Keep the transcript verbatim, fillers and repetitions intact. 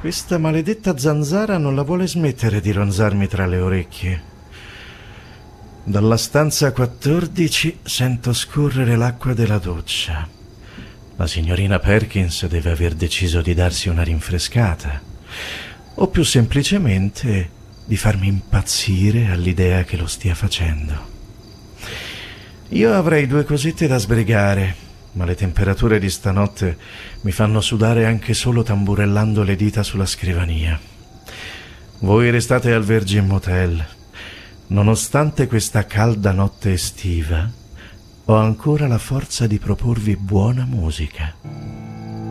Questa maledetta zanzara non la vuole smettere di ronzarmi tra le orecchie. Dalla stanza quattordici sento scorrere l'acqua della doccia. La signorina Perkins deve aver deciso di darsi una rinfrescata, o più semplicemente di farmi impazzire all'idea che lo stia facendo. Io avrei due cosette da sbrigare, ma le temperature di stanotte mi fanno sudare anche solo tamburellando le dita sulla scrivania. Voi restate al Virgin Motel. Nonostante questa calda notte estiva, ho ancora la forza di proporvi buona musica.